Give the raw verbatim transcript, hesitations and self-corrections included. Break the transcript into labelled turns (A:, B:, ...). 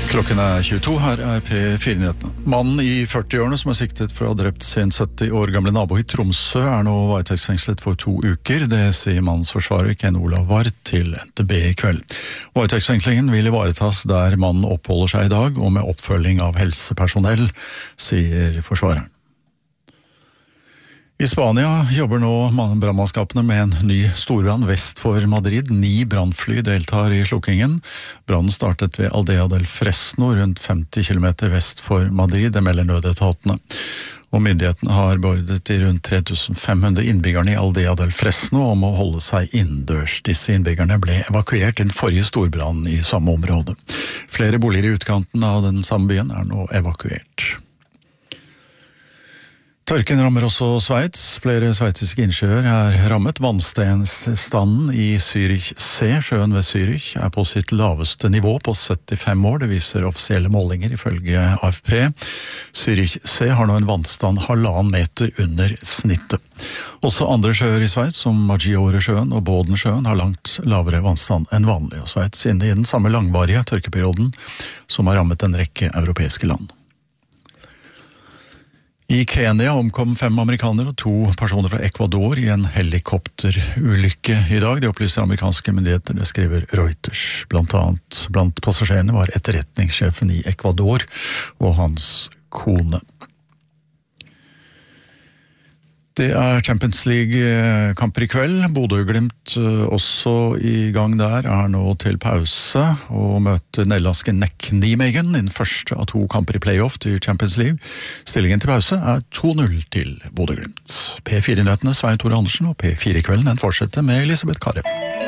A: Klokken er tjueto, her er P fire-nyhetene. Mannen i førti-årene som er siktet for å ha drept sin sytti år gamle nabo i Tromsø er nå varetektsfengslet for to uker. Det sier mannens forsvarer Ken Olav Vard til N T B i kveld. Varetektsfengslingen vil ivaretas der mannen oppholder seg i dag, og med oppfølging av helsepersonell, sier forsvareren. I Spania jobber nå brannmannskapene med en ny storbrann vest for Madrid. Ni brannfly deltar i slukkingen. Brannen startet ved Aldea del Fresno, rundt femti kilometer vest for Madrid, det melder nødetatene. Og myndighetene har beordret de rundt tre tusen fem hundre innbyggerne i Aldea del Fresno om å holde seg innendørs. Disse innbyggerne ble evakuert i den forrige storbrannen i samme område. Flere boliger i utkanten av den samme byen er nå evakuert. Tørken rammer også Sveits. Flere sveitsiske innsjøer er rammet. Vannstanden i Zürich C, sjøen ved Zürich, er på sitt laveste nivå på syttifem år. Det viser offisielle målinger ifølge A F P. Zürich C har nå en vannstand halvannen meter under snittet. Også andre sjøer i Sveits, som Maggiore-sjøen og Bodensjøen, har langt lavere vannstand enn vanlig. Og Sveits inne i den samme langvarige tørkeperioden som har rammet en rekke europeiske land. I Kenya omkom fem amerikanere og to personer fra Ecuador i en helikopterulykke i dag. Det opplyser amerikanske myndigheter, det skriver Reuters. Blant annet blant passasjerene var etterretningssjefen i Ecuador og hans kone. Det er Champions League-kamper i kveld. Bodø-Glimt også i gang der, er nå til pause og møter nederlandske Nek Nijmegen i den første av to kamper i playoff til Champions League. Stillingen til pause er to null til Bodø-Glimt. P fire-nyhetene Svein Tore Andersen og P fire-kvelden den fortsetter med Elisabeth Karev.